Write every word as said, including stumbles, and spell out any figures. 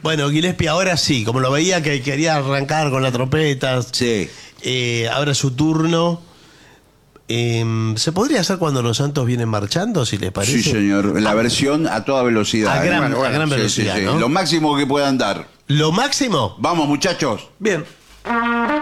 Bueno, Gillespie ahora sí, como lo veía que quería arrancar con la trompeta. Sí. Eh, ahora es su turno. Eh, ¿Se podría hacer cuando los Santos vienen marchando, si les parece? Sí, señor. La versión a toda velocidad. A ¿eh? gran, Bueno, bueno, a gran sí, velocidad, sí, sí. ¿no? Lo máximo que puedan dar. ¿Lo máximo? Vamos, muchachos. Bien.